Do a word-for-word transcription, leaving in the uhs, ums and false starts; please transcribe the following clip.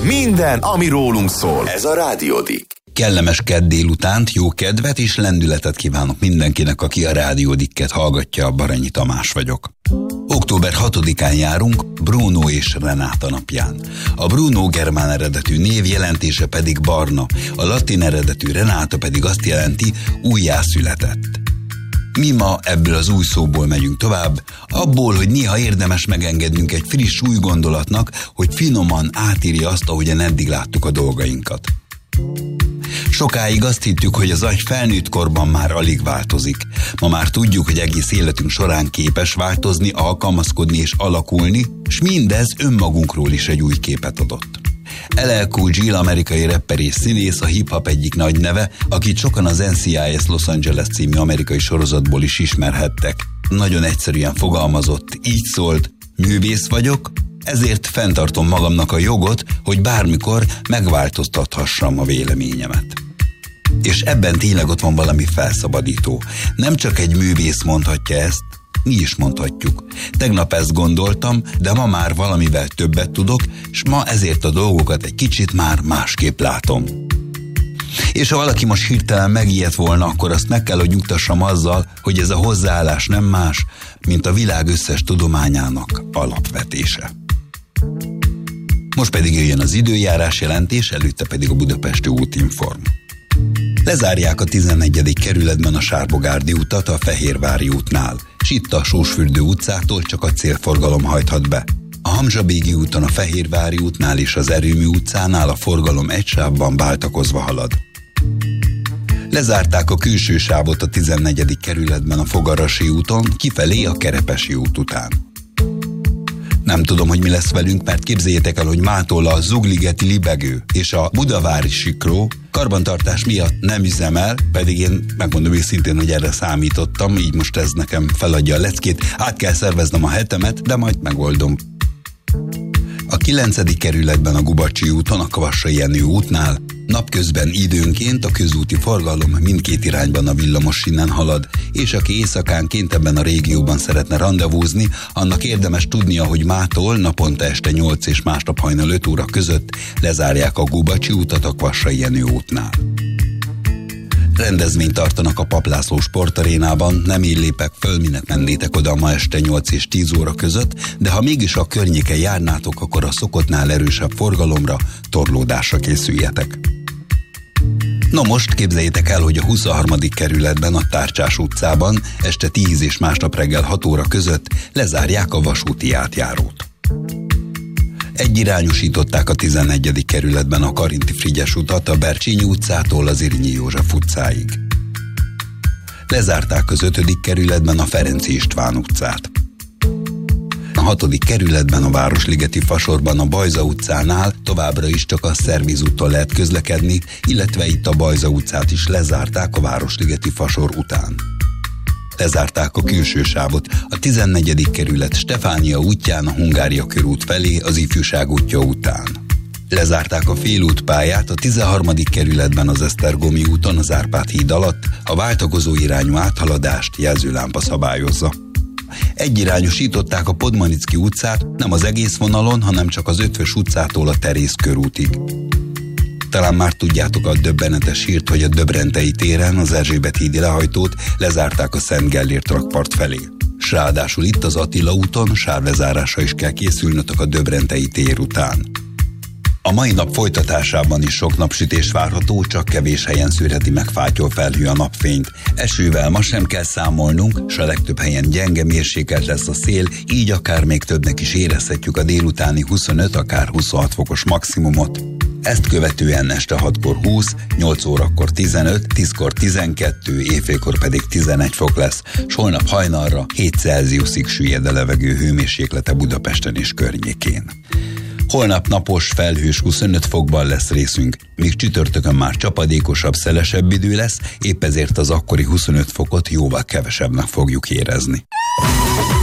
Minden, ami rólunk szól. Ez a Rádiódik. Kellemes kedd délutánt, jó kedvet és lendületet kívánok mindenkinek, aki a Rádiódikket hallgatja, Baranyi Tamás vagyok. október hatodikán járunk, Bruno és Renáta napján. A Bruno germán eredetű név, jelentése pedig barna, a latin eredetű Renáta pedig azt jelenti, újjászületett. Mi ma ebből az új szóból megyünk tovább, abból, hogy néha érdemes megengednünk egy friss új gondolatnak, hogy finoman átírja azt, ahogyan eddig láttuk a dolgainkat. Sokáig azt hittük, hogy az agy felnőtt korban már alig változik. Ma már tudjuk, hogy egész életünk során képes változni, alkalmazkodni és alakulni, s mindez önmagunkról is egy új képet adott. el el Cool J, amerikai rapper és színész, a hip-hop egyik nagy neve, akit sokan az en cé i es Los Angeles című amerikai sorozatból is ismerhettek. Nagyon egyszerűen fogalmazott, így szólt: művész vagyok, ezért fenntartom magamnak a jogot, hogy bármikor megváltoztathassam a véleményemet. És ebben tényleg ott van valami felszabadító. Nem csak egy művész mondhatja ezt, mi is mondhatjuk. Tegnap ezt gondoltam, de ma már valamivel többet tudok, és ma ezért a dolgokat egy kicsit már másképp látom. És ha valaki most hirtelen megijedt volna, akkor azt meg kell, hogy nyugtassam azzal, hogy ez a hozzáállás nem más, mint a világ összes tudományának alapvetése. Most pedig jöjjön az időjárás jelentés, előtte pedig a budapesti útinform. Lezárják a tizennegyedik kerületben a Sárbogárdi utat a Fehérvári útnál, s itt a Sósfürdő utcától csak a célforgalom hajthat be. A Hamzsa-Bégi úton a Fehérvári útnál és az Erőmű utcánál a forgalom egy sávban váltakozva halad. Lezárták a külső sávot a tizennegyedik kerületben a Fogarasi úton, kifelé a Kerepesi út után. Nem tudom, hogy mi lesz velünk, mert képzeljétek el, hogy mától a Zugligeti Libegő és a Budavári Sikró karbantartás miatt nem üzemel, pedig én megmondom őszintén, hogy erre számítottam, így most ez nekem feladja a leckét, át kell szerveznem a hetemet, de majd megoldom. A kilencedik kerületben a Gubacsi úton, a Kvassai Jenő útnál napközben időnként a közúti forgalom mindkét irányban a villamos innen halad, és aki éjszakánként ebben a régióban szeretne randevúzni, annak érdemes tudnia, hogy mától naponta este nyolc és másnap hajnal öt óra között lezárják a Gubacsi utat a Kvassai Jenő útnál. Rendezvényt tartanak a Paplászló sportarénában, nem én lépek föl, minek mennétek oda ma este nyolc és tíz óra között, de ha mégis a környéken járnátok, akkor a szokottnál erősebb forgalomra, torlódásra készüljetek. No most képzeljétek el, hogy a huszonharmadik kerületben, a Tárcsás utcában este tíz és másnap reggel hat óra között lezárják a vasúti átjárót. Egyirányosították a tizennegyedik kerületben a Karinti Frigyes utat a Bercsényi utcától az Irnyi József utcáig. Lezárták az ötödik kerületben a Ferenci István utcát. A hatodik kerületben a Városligeti Fasorban a Bajza utcánál továbbra is csak a Szerviz úttól lehet közlekedni, illetve itt a Bajza utcát is lezárták a Városligeti Fasor után. Lezárták a külső sávot a tizennegyedik kerület Stefánia útján a Hungária körút felé az Ifjúság útja után. Lezárták a félútpályát a tizenharmadik kerületben az Esztergomi úton az Árpád híd alatt, a váltakozó irányú áthaladást jelzőlámpa szabályozza. Egyirányosították a Podmanicki utcát nem az egész vonalon, hanem csak az Ötvös utcától a Terész körútig. Talán már tudjátok a döbbenetes hírt, hogy a Döbrentei téren az Erzsébet hídi lehajtót lezárták a Szent Gellért rakpart felé. S ráadásul itt az Attila úton sávlezárásra is kell készülnötök a Döbrentei tér után. A mai nap folytatásában is sok napsütés várható, csak kevés helyen szűrheti meg fátyol felhő a napfényt. Esővel ma sem kell számolnunk, s a legtöbb helyen gyenge mérsékelt lesz a szél, így akár még többnek is érezhetjük a délutáni huszonöt, akár huszonhat fokos maximumot. Ezt követően este hatkor húsz, nyolc órakor tizenöt, tízkor tizenkettő, éjfélkor pedig tizenegy fok lesz, s holnap hajnalra hét Celsiusig süllyed a levegő hőmérséklete Budapesten és környékén. Holnap napos, felhős huszonöt fokban lesz részünk, míg csütörtökön már csapadékosabb, szelesebb idő lesz, épp ezért az akkori huszonöt fokot jóval kevesebbnek fogjuk érezni.